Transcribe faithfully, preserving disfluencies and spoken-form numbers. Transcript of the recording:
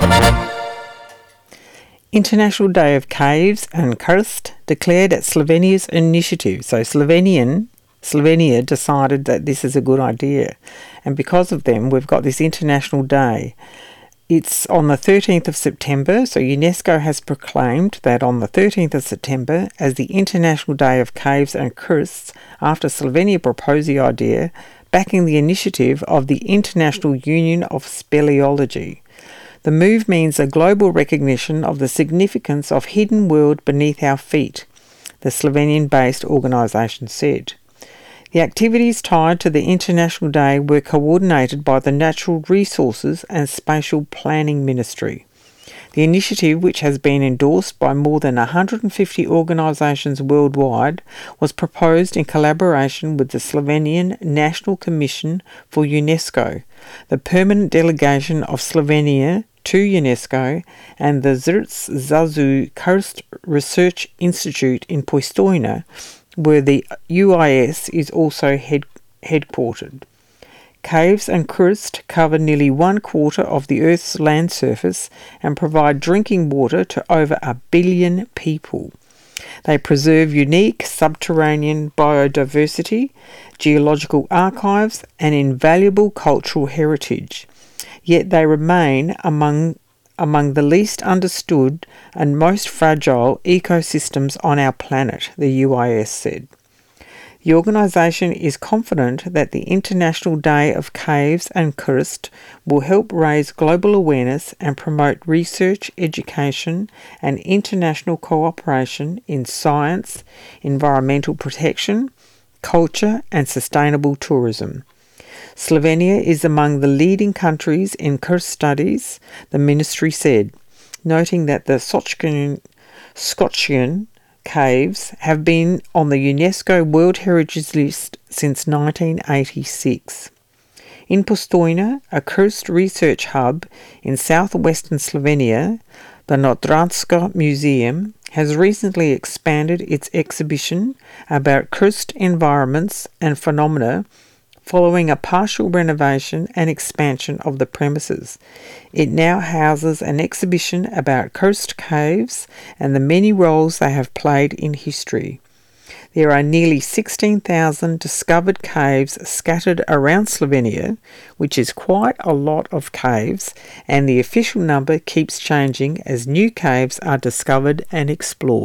International Day of Caves and Krst declared at Slovenia's initiative. So Slovenian, Slovenia decided that this is a good idea. And because of them, we've got this International Day. It's on the thirteenth of September, so UNESCO has proclaimed that on the thirteenth of September as the International Day of Caves and Krsts after Slovenia proposed the idea, backing the initiative of the International Union of Speleology. The move means a global recognition of the significance of hidden world beneath our feet, the Slovenian-based organisation said. The activities tied to the International Day were coordinated by the Natural Resources and Spatial Planning Ministry. The initiative, which has been endorsed by more than one hundred fifty organisations worldwide, was proposed in collaboration with the Slovenian National Commission for UNESCO, the permanent delegation of Slovenia to UNESCO, and the Zrc Zazu Krst Research Institute in Postojna, where the U I S is also head- headquartered. Caves and Krst cover nearly one quarter of the Earth's land surface and provide drinking water to over a billion people. They preserve unique subterranean biodiversity, geological archives, and invaluable cultural heritage. Yet they remain among among the least understood and most fragile ecosystems on our planet, the U I S said. The organisation is confident that the International Day of Caves and Krst will help raise global awareness and promote research, education and international cooperation in science, environmental protection, culture and sustainable tourism. Slovenia is among the leading countries in Krst studies, the ministry said, noting that the Škocjan caves have been on the UNESCO World Heritage List since nineteen eighty-six. In Postojna, a Krst research hub in southwestern Slovenia, the Notranjska Museum has recently expanded its exhibition about Krst environments and phenomena following a partial renovation and expansion of the premises. It now houses an exhibition about Krst caves and the many roles they have played in history. There are nearly sixteen thousand discovered caves scattered around Slovenia, which is quite a lot of caves, and the official number keeps changing as new caves are discovered and explored.